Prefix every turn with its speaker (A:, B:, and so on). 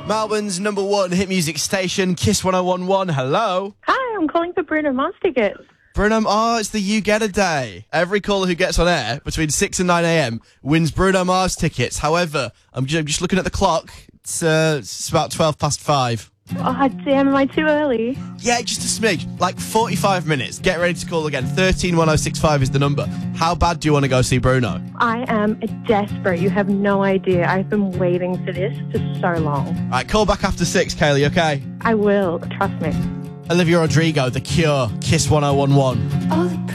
A: Melbourne's number one hit music station, Kiss 1011. Hello.
B: Hi, I'm calling for Bruno Mars tickets.
A: Bruno, it's the You Get a Day. Every caller who gets on air between 6 and 9 a.m. wins Bruno Mars tickets. However, I'm just looking at the clock. It's about 5:12.
B: Oh, damn, am I too early?
A: Yeah, just a smidge. Like 45 minutes. Get ready to call again. 131065 is the number. How bad do you want to go see Bruno?
B: I am desperate. You have no idea. I've been waiting for this for so long.
A: All right, call back after 6, Kaylee, okay?
B: I will. Trust me.
A: Olivia Rodrigo, The Cure, Kiss 1011.
C: All the